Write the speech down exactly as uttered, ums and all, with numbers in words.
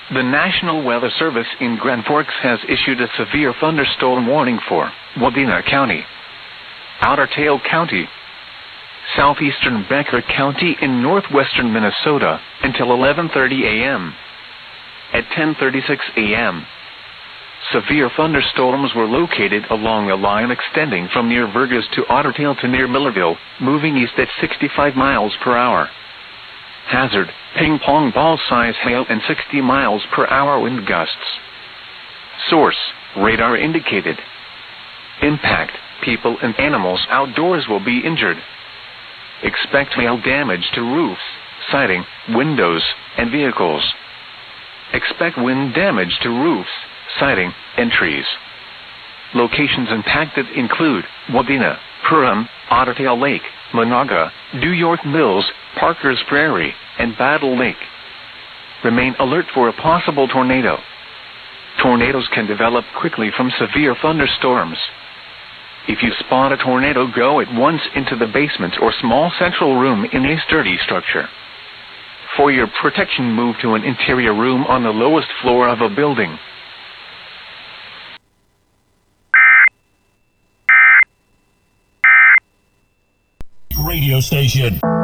The National Weather Service in Grand Forks has issued a severe thunderstorm warning for Wadena County, Outer Tail County, southeastern Becker County in northwestern Minnesota until eleven thirty a.m. At ten thirty-six a.m., severe thunderstorms were located along a line extending from near Vergas to Otter Tail to near Millerville, moving east at sixty-five miles per hour. Hazard, ping-pong ball-size hail and sixty miles per hour wind gusts. Source, radar indicated. Impact, people and animals outdoors will be injured. Expect hail damage to roofs, siding, windows, and vehicles. Expect wind damage to roofs, siding, and trees. Locations impacted include Wadena, Purim, Otter Tail Lake, Monaga, New York Mills, Parker's Prairie, and Battle Lake. Remain alert for a possible tornado. Tornadoes can develop quickly from severe thunderstorms. If you spot a tornado, go at once into the basement or small central room in a sturdy structure. For your protection, move to an interior room on the lowest floor of a building. Radio station.